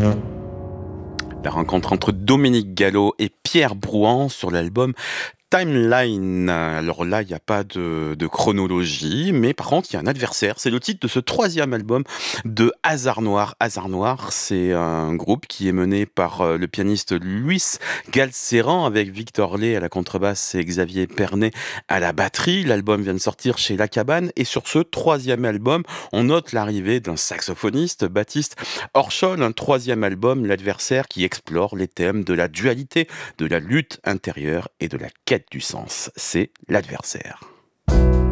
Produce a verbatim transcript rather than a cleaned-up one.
La rencontre entre Dominique Gallo et Pierre Brouan sur l'album Timeline. Alors là, il y a pas de de chronologie, mais par contre, il y a un adversaire. C'est le titre de ce troisième album de Hasard Noir. Hasard Noir, c'est un groupe qui est mené par, heu, le pianiste Luis Galceran avec Victor Lay à la contrebasse et Xavier Pernet à la batterie. L'album vient de sortir chez La Cabane et sur ce troisième album, on note l'arrivée d'un saxophoniste, Baptiste Horschol, un troisième album, L'Adversaire, qui explore les thèmes de la dualité, de la lutte intérieure et de la quête du sens. C'est L'Adversaire.